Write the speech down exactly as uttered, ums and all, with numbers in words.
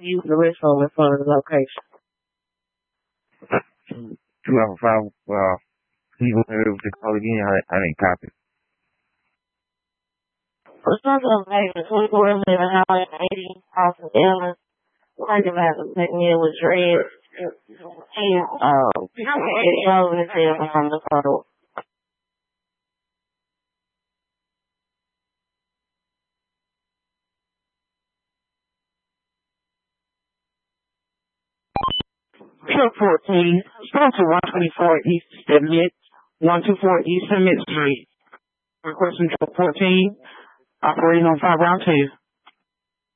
use the restroom in front of the location. Two alpha five. Uh, he was able to call again. I, I didn't copy. For Sunday, maybe twenty-four eleven Highway eighty, Austin, Illinois. Like about the McNeil was red. And, uh, it showed itself on the photo. Truck fourteen, start to one twenty-four East Submit, one twenty-four East Submit Street. Requesting truck fourteen, operating on five round two.